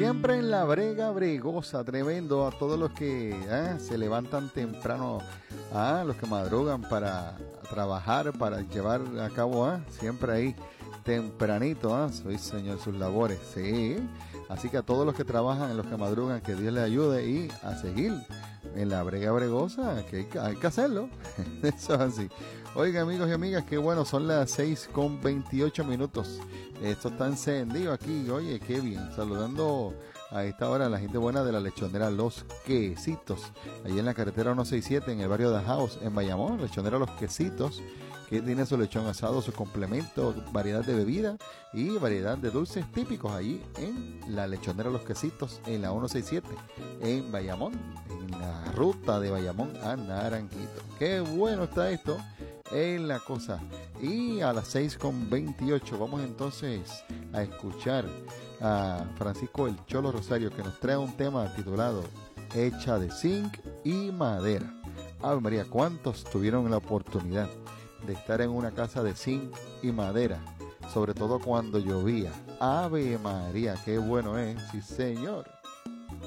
siempre en la brega bregosa, tremendo a todos los que se levantan temprano, los que madrugan para trabajar, para llevar a cabo, siempre ahí tempranito, soy señor sus labores, sí. Así que a todos los que trabajan, los que madrugan, que Dios les ayude y a seguir en la brega bregosa, que hay que hacerlo. Eso es así. Oigan, amigos y amigas, qué bueno, son las 6:28. Esto está encendido aquí, oye, qué bien. Saludando a esta hora a la gente buena de la lechonera Los Quesitos, allí en la carretera 167, en el barrio de House, en Bayamón. Lechonera Los Quesitos, que tiene su lechón asado, sus complementos, variedad de bebida y variedad de dulces típicos allí en la lechonera Los Quesitos, en la 167, en Bayamón, en la ruta de Bayamón a Naranjito. Qué bueno está esto en la cosa. Y a las 6:28 vamos entonces a escuchar a Francisco el Cholo Rosario, que nos trae un tema titulado Hecha de Zinc y Madera. Ave María, ¿cuántos tuvieron la oportunidad de estar en una casa de zinc y madera? Sobre todo cuando llovía. Ave María, qué bueno es, sí señor.